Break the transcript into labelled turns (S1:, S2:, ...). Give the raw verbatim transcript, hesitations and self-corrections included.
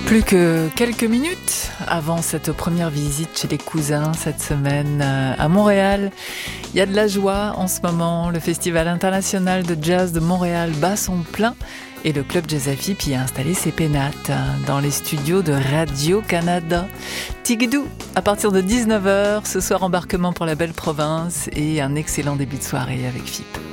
S1: Plus que quelques minutes avant cette première visite chez les cousins cette semaine à Montréal. Il y a de la joie en ce moment. Le Festival international de jazz de Montréal bat son plein et le club Jazzafip y a installé ses pénates dans les studios de Radio-Canada. Tigidou, à partir de dix-neuf heures, ce soir embarquement pour la belle province et un excellent début de soirée avec F I P.